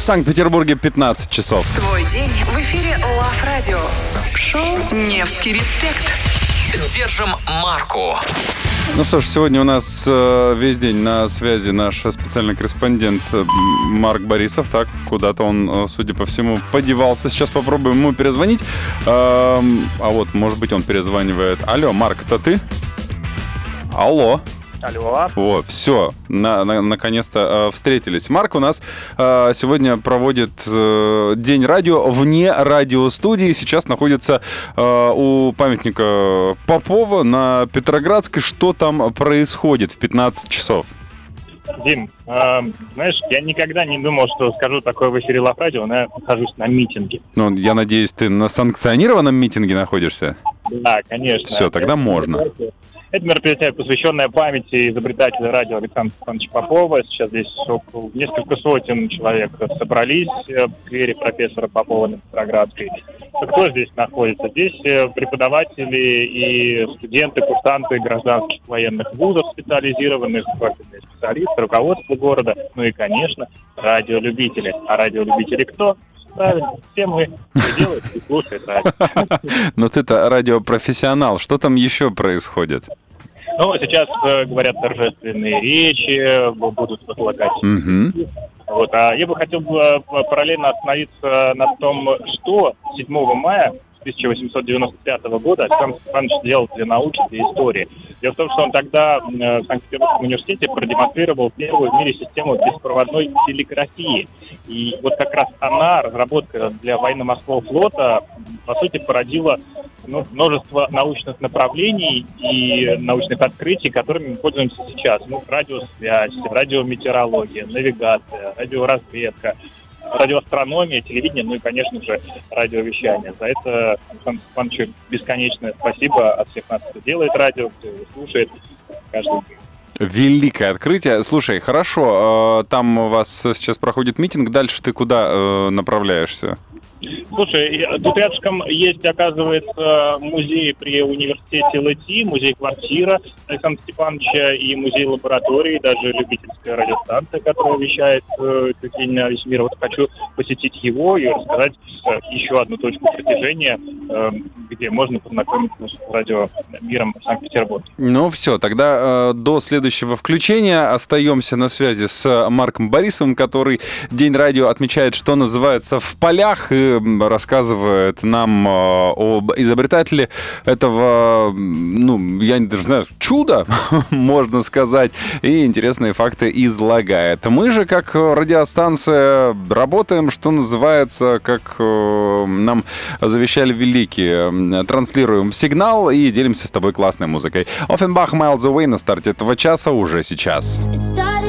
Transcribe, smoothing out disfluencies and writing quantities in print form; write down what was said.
Санкт-Петербурге 15 часов. Твой день в эфире Love Radio. Шоу «Невский респект». Держим марку. Ну что ж, сегодня у нас весь день на связи наш специальный корреспондент Марк Борисов. Так, куда-то он, судя по всему, подевался. Сейчас попробуем ему перезвонить. А вот, может быть, он перезванивает. Алло, Марк, это ты? Алло. Алло. О, все, наконец-то встретились. Марк у нас сегодня проводит День радио вне радиостудии. Сейчас находится у памятника Попова на Петроградской. Что там происходит в 15 часов? Дим, знаешь, я никогда не думал, что скажу такое в эфире Love Radio, но я нахожусь на митинге. Ну, я надеюсь, ты на санкционированном митинге находишься? Да, конечно. Все, тогда можно. Это мероприятие, посвященное памяти изобретателя радио Александра Степановича Попова. Сейчас здесь несколько сотен человек собрались в сквере профессора Попова на Петроградской. Кто здесь находится? Здесь преподаватели и студенты, курсанты гражданских военных вузов специализированных, специалисты, руководство города, ну и, конечно, радиолюбители. А радиолюбители кто? Правильно, все мы делают и слушают радио. Но ты-то радиопрофессионал. Что там еще происходит? Ну, сейчас говорят торжественные речи, будут возлагать. Вот, а я бы хотел параллельно остановиться на том, что 7 мая 1895 года Александр Степанович сделал для науки, для истории. Дело в том, что он тогда в Санкт-Петербургском университете продемонстрировал первую в мире систему беспроводной телеграфии. И вот как раз она, разработка для военно-морского флота, по сути, породила множество научных направлений и научных открытий, которыми мы пользуемся сейчас. Ну, радиосвязь, радиометеорология, навигация, радиоразведка, радиоастрономия, телевидение, ну и, конечно же, радиовещание. За это Александру Степановичу бесконечное спасибо от всех нас, кто делает радио, кто его слушает каждый день. Великое открытие. Слушай, хорошо, там у вас сейчас проходит митинг, дальше ты куда направляешься? Слушай, тут рядышком есть, оказывается, музей при университете ЛТИ, музей-квартира Александра Степановича и музей-лаборатории, даже любительская радиостанция, которая вещает день на весь мир. Вот хочу посетить его и рассказать еще одну точку притяжения, где можно познакомиться с радиомиром в Санкт-Петербурге. Ну все, тогда до следующего включения остаемся на связи с Марком Борисовым, который День радио отмечает, что называется, в полях, и рассказывает нам об изобретателе этого, я даже знаю, чуда, можно сказать, и интересные факты излагает. Мы же, как радиостанция, работаем, что называется, как нам завещали великие. Транслируем сигнал и делимся с тобой классной музыкой. Offenbach Miles Away на старте этого часа уже сейчас.